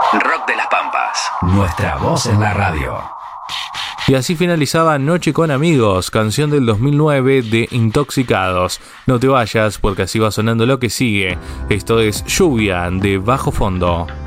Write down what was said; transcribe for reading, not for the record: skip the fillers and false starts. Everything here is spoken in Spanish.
Rock de las Pampas. Nuestra voz en la radio. Y así finalizaba Noche con Amigos, canción del 2009 de Intoxicados. No te vayas porque así va sonando lo que sigue. Esto es Lluvia de Bajo Fondo.